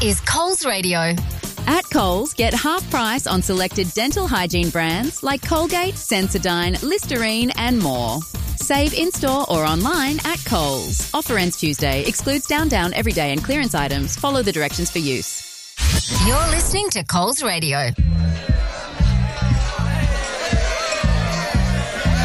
is Coles Radio. At Coles, get half price on selected dental hygiene brands like Colgate, Sensodyne, Listerine and more. Save in-store or online at Coles. Offer ends Tuesday. Excludes Down everyday and clearance items. Follow the directions for use. You're listening to Coles Radio.